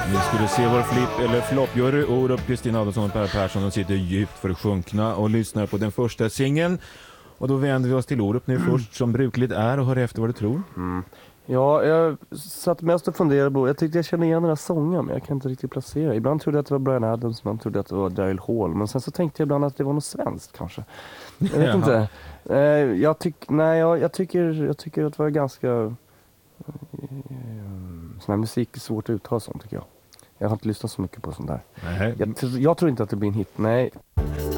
Ni skulle se vår flipp eller floppjury Orup, Kristina Adolfsson och Per Persson. De sitter djupt försjunkna och lyssnar på den första singeln. Och då vänder vi oss till Orup nu först som brukligt är och hör efter vad du tror. Ja, jag satt mest och funderade på, jag tyckte jag kände igen den här sången, men jag kan inte riktigt placera. Ibland trodde jag att det var Bryan Adams, ibland trodde jag att det var Daryl Hall, men sen så tänkte jag ibland att det var något svenskt kanske. Jag vet inte. Jag tycker att det var ganska... sån här musik är svårt att uttala sånt tycker jag. Jag har inte lyssnat så mycket på sånt där. Jag tror inte att det blir en hit, nej.